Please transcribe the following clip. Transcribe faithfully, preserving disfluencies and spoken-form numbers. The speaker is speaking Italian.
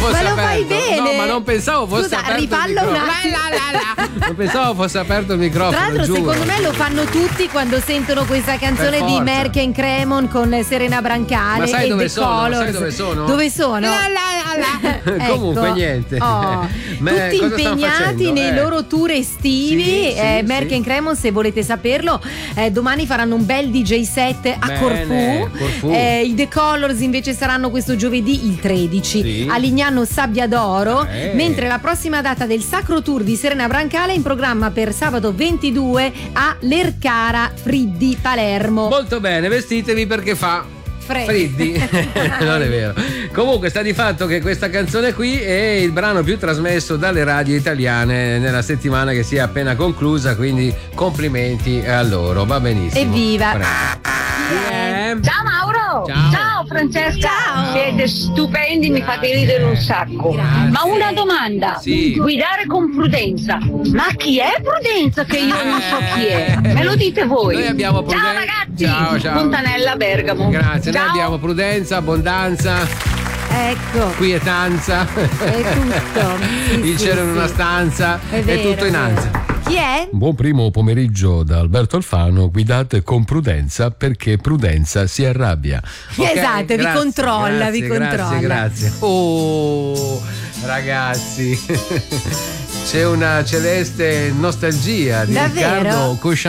fosse ma lo aperto. fai bene. No, ma non pensavo fosse Scusa, aperto il rifallo un microfono. attimo. La, la, la, la. Non pensavo fosse aperto il microfono. Tra l'altro, giuro. secondo me lo fanno tutti quando sentono questa canzone Per di forza. Merck Cremon con Serena Brancale. Ma sai e dove The sono? Colors. Sai dove sono? Dove sono? La, la, la, la. Ecco. Comunque niente. Oh, Ma tutti cosa stanno impegnati facendo? nei Eh. loro tour estivi. Sì, sì, eh, Merck sì. Cremon, se volete saperlo, eh, domani faranno un bel D J set a Bene, Corfù. Corfù. Eh, I The Colors invece saranno questo giovedì il tredici Sì. a Lignano Sabbiadoro, Eh. mentre la prossima data del Sacro Tour di Serena Brancale è in programma per sabato ventidue a Lercara Friddi Palermo. Molto bene, vestitevi perché fa Freddi. freddi. Non è vero. Comunque sta di fatto che questa canzone qui è il brano più trasmesso dalle radio italiane nella settimana che si è appena conclusa, quindi complimenti a loro, va benissimo. Evviva. Prego. Eh. Ciao Mauro! Ciao Francesca! Ciao. Siete stupendi, mi fate ridere un sacco. Grazie. Ma una domanda, Sì. guidare con prudenza. Ma chi è Prudenza che io non so chi è? Me lo dite voi. Noi abbiamo Ciao Pruden- ragazzi! Ciao, ciao. Fontanella Bergamo. Grazie, Ciao. noi abbiamo prudenza, abbondanza, Ecco. quietanza. È tutto. Sì, Il sì, cielo in sì. una stanza, È è vero, tutto in è vero. ansia. Chi è? Buon primo pomeriggio da Alberto Alfano, guidate con prudenza perché prudenza si arrabbia. Ok, Esatto, vi grazie, controlla, grazie, vi controlla. Grazie, grazie. Oh, ragazzi, c'è una celeste nostalgia di Davvero? Riccardo Coscian-